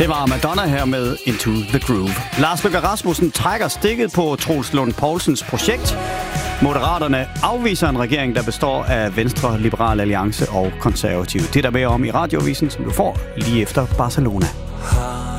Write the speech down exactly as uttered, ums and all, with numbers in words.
Det var Madonna her med Into the Groove. Lars Løkke Rasmussen trækker stikket på Troels Lund Poulsens projekt. Moderaterne afviser en regering, der består af Venstre, Liberal Alliance og Konservative. Det er der mere om i Radioavisen, som du får lige efter Barcelona.